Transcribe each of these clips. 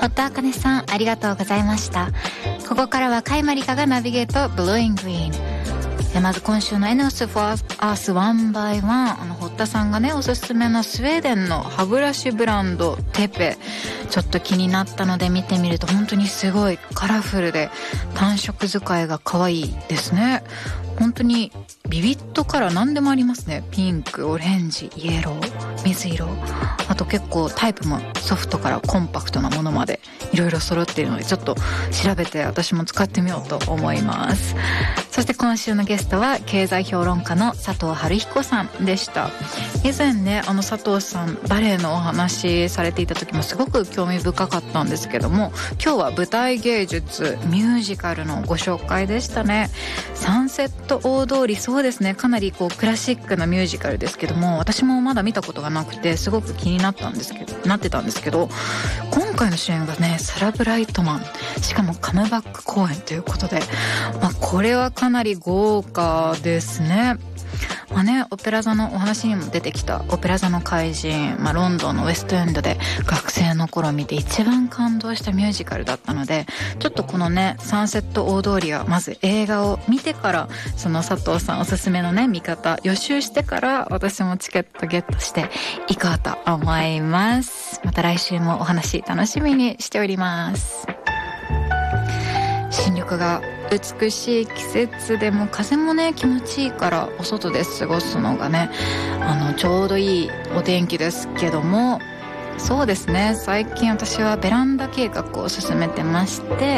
夫あかねさん、ありがとうございました。ここからは甲斐まりかがナビゲート Blowing Green。まず今週の ENEOS for Earth One by One、堀田さんがねおすすめのスウェーデンの歯ブラシブランドテペ、ちょっと気になったので見てみると本当にすごいカラフルで単色使いが可愛いですね。本当にビビッドカラー何でもありますね。ピンク、オレンジ、イエロー、水色、あと結構タイプもソフトからコンパクトなものまでいろいろ揃っているので、ちょっと調べて私も使ってみようと思います。そして今週のゲストは経済評論家の佐藤春彦さんでした。以前ね佐藤さんバレエのお話されていた時もすごく興味深かったんですけども、今日は舞台芸術ミュージカルのご紹介でしたね。サンセット大通り、そうですね、かなりこうクラシックなミュージカルですけども、私もまだ見たことがなくてすごく気になってたんですけど、今回の主演がねサラ・ブライトマン、しかもカムバック公演ということで、これはかなり豪華ですね。オペラ座のお話にも出てきたオペラ座の怪人、ロンドンのウェストエンドで学生の頃見て一番感動したミュージカルだったので、ちょっとこのねサンセット大通りはまず映画を見てから、その佐藤さんおすすめのね見方予習してから私もチケットゲットしていこうと思います。また来週もお話楽しみにしております。新緑が美しい季節で、も風もね気持ちいいからお外で過ごすのがねちょうどいいお天気ですけども、そうですね、最近私はベランダ計画を進めてまして、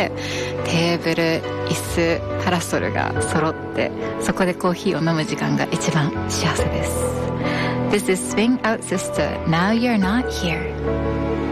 テーブル、椅子、パラソルが揃って、そこでコーヒーを飲む時間が一番幸せです。This is Swing Out Sister, Now You're Not Here.